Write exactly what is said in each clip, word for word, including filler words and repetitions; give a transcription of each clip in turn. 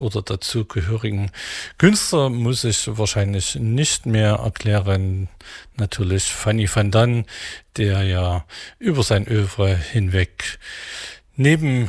oder dazugehörigen Künstler muss ich wahrscheinlich nicht mehr erklären. Natürlich Fanny van Dan, der ja über sein Œuvre hinweg neben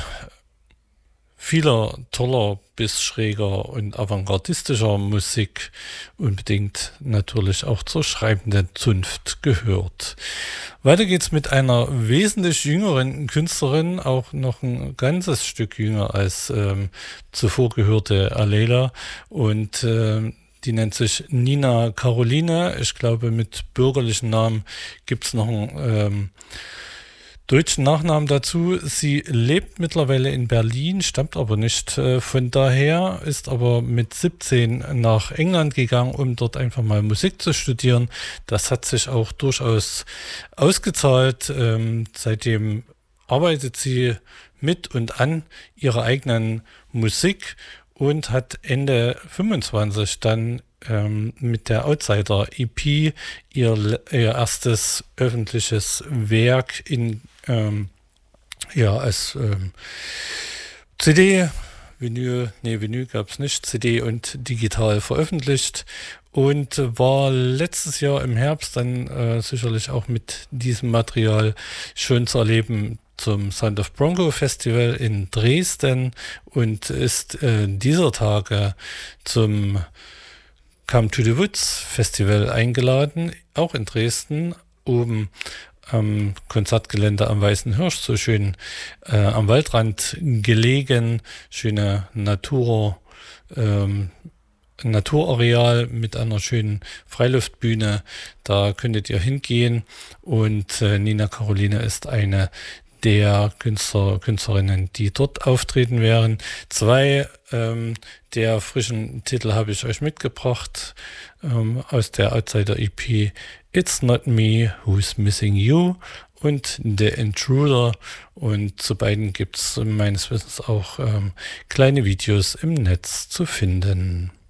vieler toller bis schräger und avantgardistischer Musik unbedingt natürlich auch zur schreibenden Zunft gehört. Weiter geht's mit einer wesentlich jüngeren Künstlerin, auch noch ein ganzes Stück jünger als ähm, zuvor gehörte Alela, und äh, die nennt sich Nina Caroline. Ich glaube, mit bürgerlichen Namen gibt's noch einen ähm, deutschen Nachnamen dazu. Sie lebt mittlerweile in Berlin, stammt aber nicht äh, von daher, ist aber mit siebzehn nach England gegangen, um dort einfach mal Musik zu studieren. Das hat sich auch durchaus ausgezahlt. Ähm, seitdem arbeitet sie mit und an ihrer eigenen Musik und hat Ende fünfundzwanzig dann ähm, mit der Outsider-E P ihr, ihr erstes öffentliches Werk in ähm, ja, als ähm, C D, Vinyl, nee, Vinyl gab es nicht, C D und digital veröffentlicht und war letztes Jahr im Herbst dann äh, sicherlich auch mit diesem Material schön zu erleben zum Sound of Bronco Festival in Dresden und ist äh, dieser Tage zum Come to the Woods Festival eingeladen, auch in Dresden, oben am Konzertgelände am Weißen Hirsch, so schön äh, am Waldrand gelegen, schöne Natur, ähm, Naturareal mit einer schönen Freiluftbühne. Da könntet ihr hingehen und äh, Nina Caroline ist eine der Künstler, Künstlerinnen, die dort auftreten werden. Zwei ähm, der frischen Titel habe ich euch mitgebracht ähm, aus der Outsider-E P. It's Not Me Who's Missing You und The Intruder. Und zu beiden gibt es meines Wissens auch ähm, kleine Videos im Netz zu finden.